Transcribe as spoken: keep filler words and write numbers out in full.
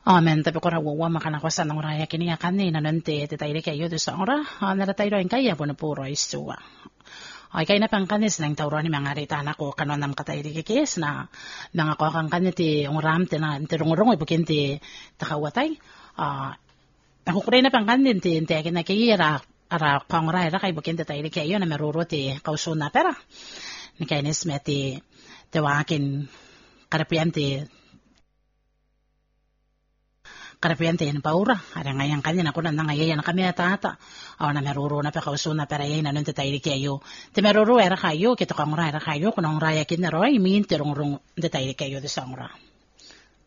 Amen. Tapi ko rawa makana ko sa nang raya kini akani na nante te tayo kayo do sa ora. Nara tayo ang kaya po na puro isuwa. Ay kay na pang kanis nang tawro ni mga rita na ko kanon nam katay di kikis na nang ako kang kaniti ang ram te na tirong-rong ibukin ti takawatay. Ah ako kray na pang kanin ti ti akin na kiyira ara kang raya ra kay bukin ti tayo kayo na maruro ti kausuna pera. Ni kainis meti tewakin karapian ti karapian tin paura ada ngayang kanya na kunan ngayaya na kami atata aw na meruro na pa kausuna para yay na nun tatay kayo te meruro era kayo kito kang raya kayo kunong raya kin na roy min tirong rong tatay kayo de sangra